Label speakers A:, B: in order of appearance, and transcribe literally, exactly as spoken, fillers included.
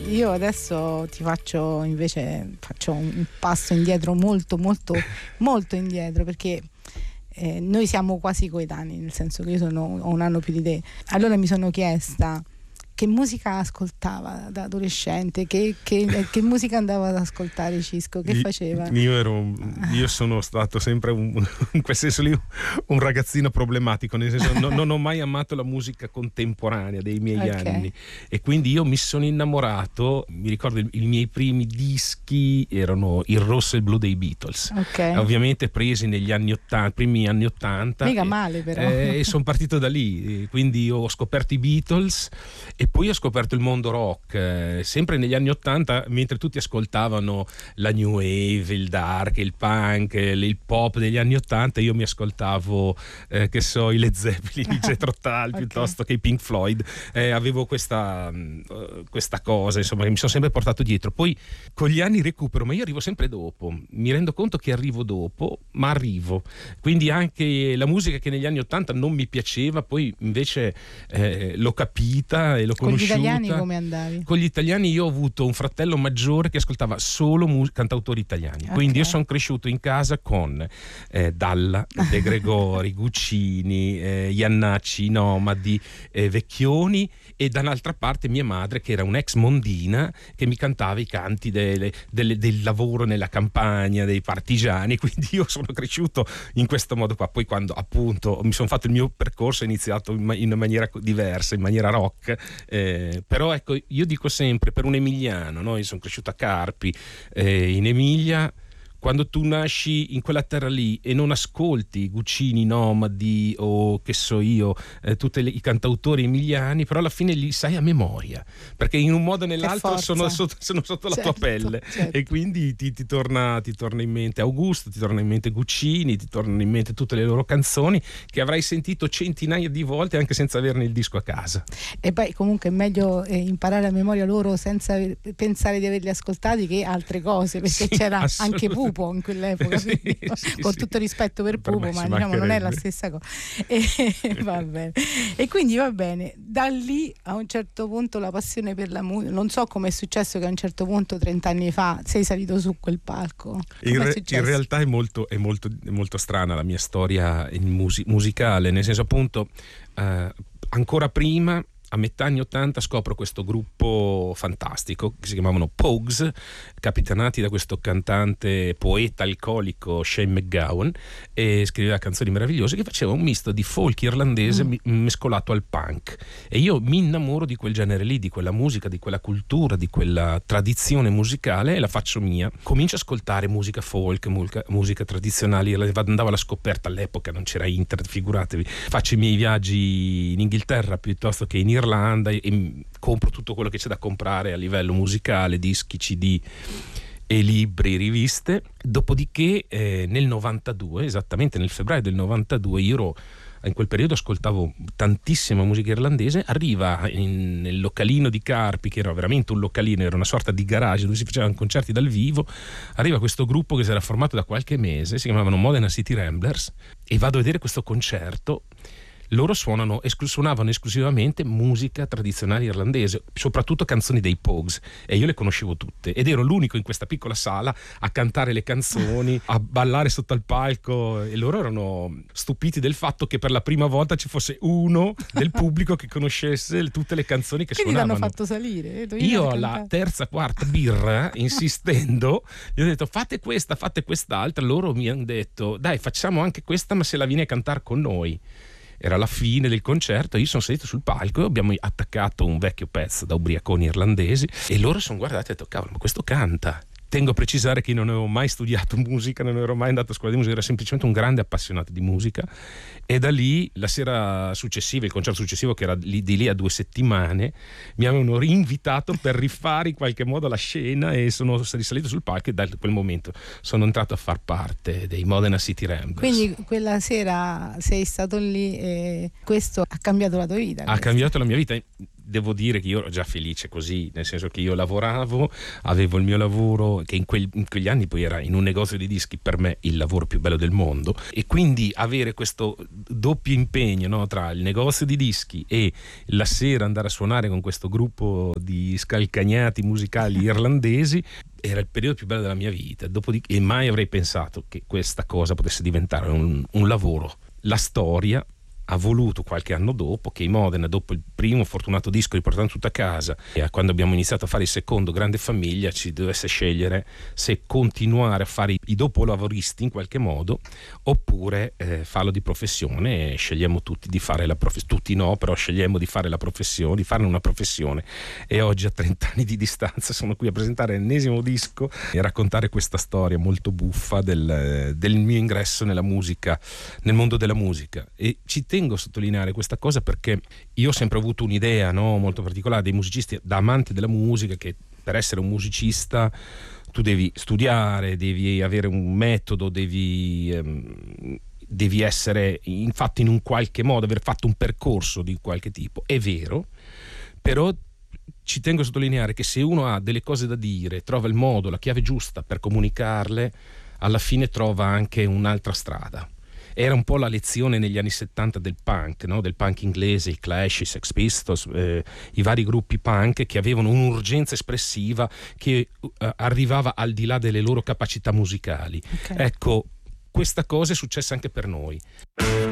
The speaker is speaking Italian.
A: io adesso ti faccio invece faccio un passo indietro molto molto molto indietro, perché eh, noi siamo quasi coetanei, nel senso che io sono ho un anno più di te. Allora mi sono chiesta che musica ascoltava da adolescente, che, che, che musica andava ad ascoltare Cisco, che faceva?
B: Io, ero, io sono stato sempre un, in quel senso lì un ragazzino problematico, nel senso non, non ho mai amato la musica contemporanea dei miei okay. anni, e quindi io mi sono innamorato, mi ricordo i, i miei primi dischi erano il rosso e il blu dei Beatles, okay. ovviamente presi negli anni ottanta, primi anni ottanta,
A: mica male però,
B: eh, e sono partito da lì, quindi ho scoperto i Beatles e poi ho scoperto il mondo rock, eh, sempre negli anni ottanta, mentre tutti ascoltavano la new wave, il dark, il punk, il pop degli anni ottanta, io mi ascoltavo eh, che so i Led Zeppelin, i Jethro Tull, okay. piuttosto che i Pink Floyd, eh, avevo questa, uh, questa cosa insomma che mi sono sempre portato dietro. Poi con gli anni recupero, ma io arrivo sempre dopo, mi rendo conto che arrivo dopo, ma arrivo, quindi anche la musica che negli anni ottanta non mi piaceva, poi invece eh, l'ho capita e l'ho
A: con
B: conosciuta.
A: Con gli italiani come andavi?
B: Con gli italiani io ho avuto un fratello maggiore che ascoltava solo mus- cantautori italiani, okay. quindi io sono cresciuto in casa con eh, Dalla, De Gregori, Guccini, eh, Iannacci, Nomadi, eh, Vecchioni, e dall'altra parte mia madre che era un'ex mondina che mi cantava i canti delle, delle, del lavoro nella campagna, dei partigiani, quindi io sono cresciuto in questo modo qua. Poi quando appunto mi sono fatto il mio percorso è iniziato in, in maniera diversa, in maniera rock, eh, però ecco, io dico sempre, per un emiliano, no? Io sono cresciuto a Carpi, eh, in Emilia. Quando tu nasci in quella terra lì e non ascolti Guccini, Nomadi o che so io, eh, tutti i cantautori emiliani, però alla fine li sai a memoria, perché in un modo o nell'altro sono sotto, sono sotto certo, la tua pelle, certo. E quindi ti, ti, torna, ti torna in mente Augusto, ti torna in mente Guccini, ti tornano in mente tutte le loro canzoni che avrai sentito centinaia di volte anche senza averne il disco a casa.
A: E poi comunque è meglio eh, imparare a memoria loro senza pensare di averli ascoltati che altre cose, perché sì, c'era anche Pupo in quell'epoca, sì, sì, con sì. tutto rispetto per, per Pupo, ma diciamo non è la stessa cosa, e, va bene. E quindi va bene, da lì a un certo punto la passione per la musica, non so come è successo che a un certo punto trent'anni fa sei salito su quel palco.
B: In, re, in realtà è molto, è, molto, è molto strana la mia storia in mus- musicale, nel senso appunto eh, ancora prima, a metà anni ottanta, scopro questo gruppo fantastico che si chiamavano Pogues, capitanati da questo cantante poeta alcolico Shane MacGowan, e scriveva canzoni meravigliose che faceva un misto di folk irlandese mm. mescolato al punk, e io mi innamoro di quel genere lì, di quella musica, di quella cultura, di quella tradizione musicale, e la faccio mia. Comincio a ascoltare musica folk, musica, musica tradizionale, andavo alla scoperta, all'epoca non c'era internet, figuratevi, faccio i miei viaggi in Inghilterra piuttosto che in Irlanda e compro tutto quello che c'è da comprare a livello musicale, dischi, C D e libri, riviste. Dopodiché eh, nel novantadue, esattamente nel febbraio del novantadue, io ero in quel periodo ascoltavo tantissima musica irlandese, arriva in, nel localino di Carpi, che era veramente un localino, era una sorta di garage dove si facevano concerti dal vivo, arriva questo gruppo che si era formato da qualche mese, si chiamavano Modena City Ramblers, e vado a vedere questo concerto. Loro suonano, suonavano esclusivamente musica tradizionale irlandese, soprattutto canzoni dei Pogues, e io le conoscevo tutte, ed ero l'unico in questa piccola sala a cantare le canzoni, a ballare sotto al palco, e loro erano stupiti del fatto che per la prima volta ci fosse uno del pubblico che conoscesse tutte le canzoni che
A: Quindi
B: suonavano.
A: Quindi l'hanno fatto salire? Eh?
B: Io alla terza, quarta birra, insistendo, gli ho detto fate questa, fate quest'altra. Loro mi hanno detto dai, facciamo anche questa, ma se la vieni a cantare con noi. Era la fine del concerto, io sono salito sul palco e abbiamo attaccato un vecchio pezzo da ubriaconi irlandesi, e loro sono guardati e ho detto cavolo, ma questo canta. Tengo a precisare che io non avevo mai studiato musica, non ero mai andato a scuola di musica, ero semplicemente un grande appassionato di musica, e da lì la sera successiva, il concerto successivo, che era lì, di lì a due settimane, mi avevano rinvitato per rifare in qualche modo la scena, e sono risalito sul palco, e da quel momento sono entrato a far parte dei Modena City Ramblers.
A: Quindi quella sera sei stato lì e questo ha cambiato la tua vita?
B: Ha cambiato la mia vita. devo dire che io ero già felice così, nel senso che io lavoravo, avevo il mio lavoro, che in, quel, in quegli anni poi era in un negozio di dischi, per me il lavoro più bello del mondo, e quindi avere questo doppio impegno, no, tra il negozio di dischi e la sera andare a suonare con questo gruppo di scalcagnati musicali irlandesi era il periodo più bello della mia vita. Dopodiché, e mai avrei pensato che questa cosa potesse diventare un, un lavoro. La storia ha voluto qualche anno dopo che i Modena, dopo il primo fortunato disco riportato tutto a casa, e quando abbiamo iniziato a fare il secondo, Grande Famiglia, ci dovesse scegliere se continuare a fare i dopolavoristi in qualche modo oppure eh, farlo di professione. E scegliamo tutti di fare la professione, tutti no, però scegliamo di fare la professione, di farne una professione, e oggi a trenta anni di distanza sono qui a presentare l'ennesimo disco e raccontare questa storia molto buffa del, del mio ingresso nella musica, nel mondo della musica. E ci tengo a sottolineare questa cosa perché io ho sempre avuto un'idea, no, molto particolare dei musicisti, da amante della musica, che per essere un musicista tu devi studiare, devi avere un metodo, devi, ehm, devi essere infatti in un qualche modo, aver fatto un percorso di qualche tipo. È vero, però ci tengo a sottolineare che se uno ha delle cose da dire, trova il modo, la chiave giusta per comunicarle, alla fine trova anche un'altra strada. Era un po' la lezione negli anni settanta del punk, no? Del punk inglese, i Clash, i Sex Pistols, eh, i vari gruppi punk che avevano un'urgenza espressiva che uh, arrivava al di là delle loro capacità musicali. Okay. Ecco, questa cosa è successa anche per noi.